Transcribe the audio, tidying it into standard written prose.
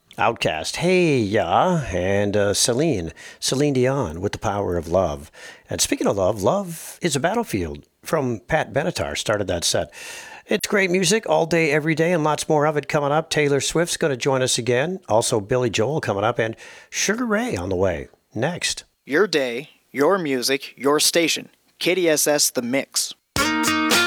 Outcast, Hey Ya, and Celine Dion with The Power of Love. And speaking of love, Love is a Battlefield from Pat Benatar started that set. It's great music all day, every day, and lots more of it coming up. Taylor Swift's going to join us again. Also, Billy Joel coming up, and Sugar Ray on the way next. Your day, your music, your station. KDSS The Mix.